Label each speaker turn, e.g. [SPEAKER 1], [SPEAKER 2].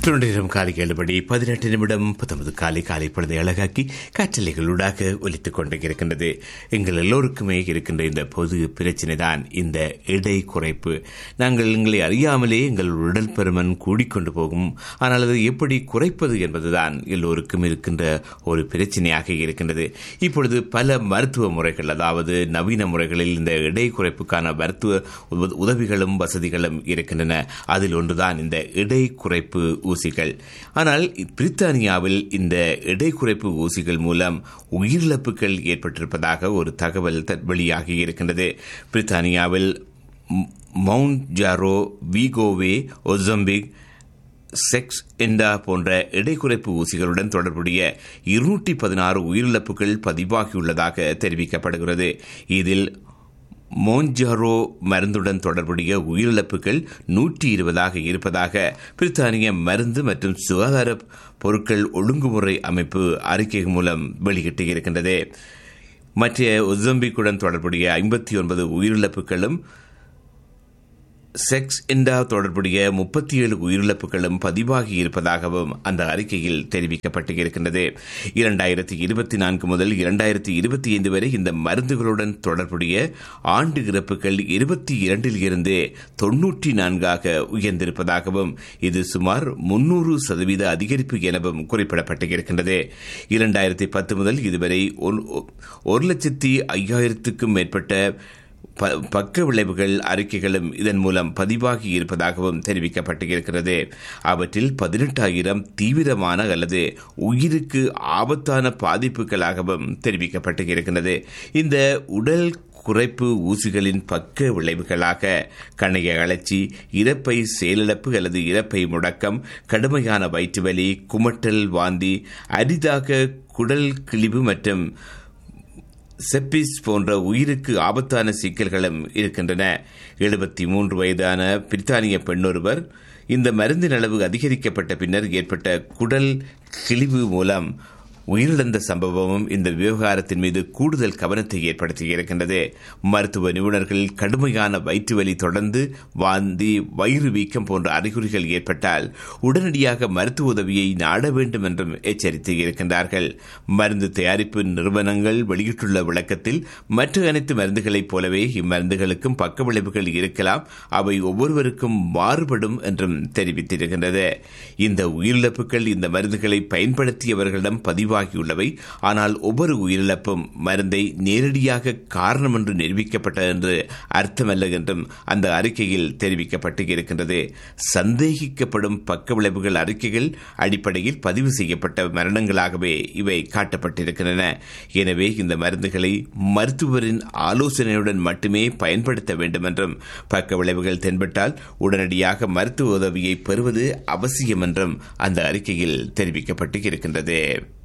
[SPEAKER 1] தொண்டரிடம் காலை 7:18 காலை பொழுதை அழகாக்கி காற்றலைகளூடாக ஒலித்துக் கொண்டிருக்கின்றது. எங்கள் எல்லோருக்குமே இருக்கின்ற இந்த பொது பிரச்சினை தான் இந்த எடை குறைப்பு. நாங்கள் எங்களை அறியாமலே எங்கள் உடல் பருமன் கூடிக்கொண்டு போகும். ஆனால் அதை எப்படி குறைப்பது என்பதுதான் எல்லோருக்கும் இருக்கின்ற ஒரு பிரச்சனையாக இருக்கின்றது. இப்பொழுது பல மருத்துவ முறைகள், அதாவது நவீன முறைகளில் இந்த எடை குறைப்புக்கான மருத்துவ உதவிகளும் வசதிகளும் இருக்கின்றன. அதில் ஒன்றுதான் இந்த எடை குறைப்பு ஊசிகள். ஆனால் பிரித்தானியாவில் இந்த எடை குறைப்பு ஊசிகள் மூலம் உயிரிழப்புகள் ஏற்பட்டிருப்பதாக ஒரு தகவல் வெளியாகி இருக்கின்றது. பிரித்தானியாவில் மவுண்ட் ஜாரோ, வீகோவே, ஒசம்பிக், செக்ஸ் எண்டா போன்ற எடை குறைப்பு ஊசிகளுடன் தொடர்புடைய 216 உயிரிழப்புகள் பதிவாகியுள்ளதாக தெரிவிக்கப்படுகிறது. இதில் மோன்ஜாரோ மருந்துடன் தொடர்புடைய உயிரிழப்புகள் 120 இருப்பதாக பிரித்தானிய மருந்து மற்றும் சுகாதார பொருட்கள் ஒழுங்குமுறை அமைப்பு அறிக்கை மூலம் வெளியிட்டு இருக்கின்றது. மற்ற ஒசம்பிக்குடன் தொடர்புடைய 59 உயிரிழப்புகளும், செக்ஸ் எண்டா தொடர்புடைய 37 உயிரிழப்புகளும் பதிவாகி இருப்பதாகவும் அந்த அறிக்கையில் தெரிவிக்கப்பட்டு இருக்கின்றது. 2024 முதல் 2025 வரை இந்த மருந்துகளுடன் தொடர்புடைய ஆண்டு இறப்புகள் 22 இருந்து 94 உயர்ந்திருப்பதாகவும் இது சுமார் 300% அதிகரிப்பு எனவும் குறிப்பிடப்பட்டு இருக்கின்றது. 2010 முதல் இதுவரை 1,05,000க்கும் மேற்பட்ட பக்க விளைவுகள் அறிக்கைகளும் இதன் மூலம் பதிவாகி இருப்பதாகவும் தெரிவிக்கப்பட்டு இருக்கிறது. அவற்றில் 18,000 தீவிரமான அல்லது உயிருக்கு ஆபத்தான பாதிப்புகளாகவும் தெரிவிக்கப்பட்டு இருக்கிறது. இந்த உடல் குறைப்பு ஊசிகளின் பக்க விளைவுகளாக கணைய அழற்சி, இரைப்பை செயலிழப்பு அல்லது இரைப்பை முடக்கம், கடுமையான வயிற்றுவலி, குமட்டல், வாந்தி, அரிதாக குடல் கிழிவு மற்றும் செப்பிஸ் போன்ற உயிருக்கு ஆபத்தான சிக்கல்களும் இருக்கின்றன. 73 வயதான பிரித்தானிய பெண்ணொருவர் இந்த மருந்தின் அளவு அதிகரிக்கப்பட்ட பின்னர் ஏற்பட்ட குடல் கிழிவு மூலம் உயிரிழந்த சம்பவமும் இந்த விவகாரத்தின் மீது கூடுதல் கவனத்தை ஏற்படுத்தியிருக்கின்றது. மருத்துவ நிபுணர்கள் கடுமையான வயிற்று வலி, தொடர்ந்து வாந்தி, வயிறு வீக்கம் போன்ற அறிகுறிகள் ஏற்பட்டால் உடனடியாக மருத்துவ உதவியை நாட வேண்டும் என்றும் எச்சரித்து இருக்கின்றார்கள். மருந்து தயாரிப்பு நிறுவனங்கள் வெளியிட்டுள்ள விளக்கத்தில் மற்ற அனைத்து மருந்துகளைப் போலவே இம்மருந்துகளுக்கும் பக்க விளைவுகள் இருக்கலாம், அவை ஒவ்வொருவருக்கும் மாறுபடும் என்றும் தெரிவித்திருக்கின்றது. இந்த உயிரிழப்புகள் இந்த மருந்துகளை பயன்படுத்தியவர்களிடம் பதிவாகியுள்ளவை. ஆனால் ஒவ்வொரு உயிரிழப்பும் மருந்தை நேரடியாக காரணம் என்று நிரூபிக்கப்பட்டது என்று அர்த்தமல்ல என்றும் அந்த அறிக்கையில் தெரிவிக்கப்பட்டு இருக்கின்றது. சந்தேகிக்கப்படும் பக்க விளைவுகள் அறிக்கைகள் அடிப்படையில் பதிவு செய்யப்பட்ட மரணங்களாகவே இவை காட்டப்பட்டிருக்கின்றன. எனவே இந்த மருந்துகளை மருத்துவரின் ஆலோசனையுடன் மட்டுமே பயன்படுத்த வேண்டும் என்றும், பக்க விளைவுகள் தென்பட்டால் உடனடியாக மருத்துவ உதவியை பெறுவது அவசியம் என்றும் அந்த அறிக்கையில் தெரிவிக்கப்பட்டு இருக்கின்றது.